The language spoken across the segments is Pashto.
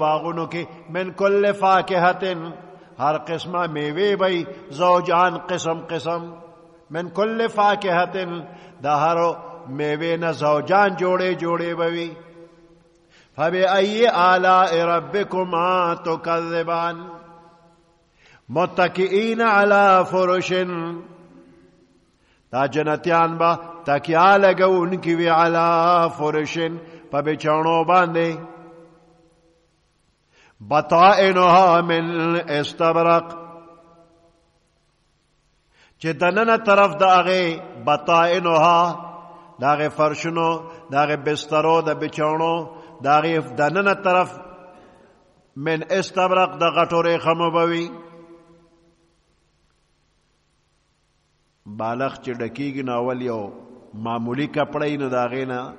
باغونو کې من کل فاکهتن ہر قسمہ میوے بھئی زوجان قسم قسم من کل فاکہتن دا ہر میوے نہ زوجان جوڑے جوڑے بھئی فبأي آلاء ربكما تكذبان متكئين على فرش دا جنتیان با تکیا لگو ان کی وی علی فرشن پا بچانو باندے بطائنها من استبرق چه دنن طرف داغے بطائنها داغے فرشنو داغے بسترو دا بچانو داغے دنن طرف من استبرق دا غطور خمبوی بالغ چې ډکیږي نو اول یو معمولی کپړی نه داغې نه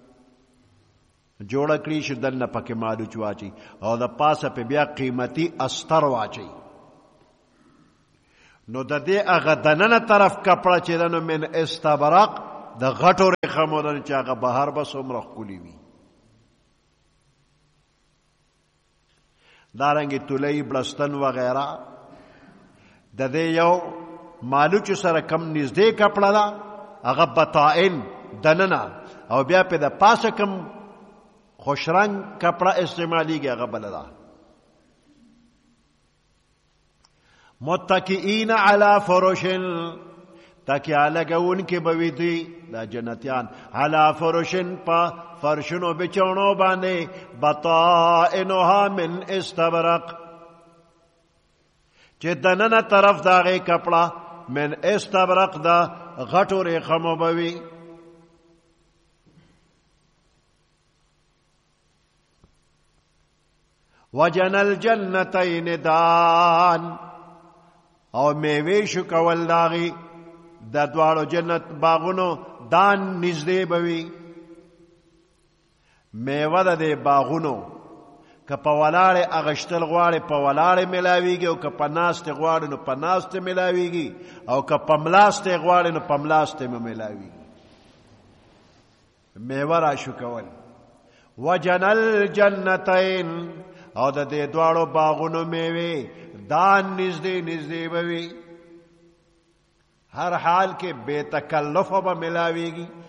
جوړه کړي چې دننه پکې مالوچ واچي او د پاسه په بیا قیمتي استر واچي نو د دې هغه دننه طرف کپړه چې ده نو من استبرق د غټو ریخمو ده چې هغه بهر به څومره ښکلي وي دارنګې تولۍ بړستن وغیره د دې یو مالوچ سره کم نږدې کپړه ده هغه بطائن دننه او بیا په د پاسه کم خوشرنګ کپړه استعمالیږي هغه بله ده متکئین علی فرش تکیا لګونکي به وي دوی دا جنتیان علی فرشن په فرشونو بچونو باندې بطائنها من استبرق چې دننه طرف د هغې کپړه من استبرق دا غټو ریخمو به وي وجن الجنتین دان او میوې شو کول د هغې د دواړو جنت باغونو دان نږدې به وي میوه د دې باغونو که په ولاړې اغشتل غواړې په ولاړې ملاویږي او که په ناستې غواړې نو په ناستې ملاویږي او که په ملاستې غواړې نو په ملاستې مې ملاویږي میوه را شو کول وجن الجنتین او د دې دواړو باغونو میوې دان نږدې نږدې به وي هر حال کې بے تکلفه به ملاویږي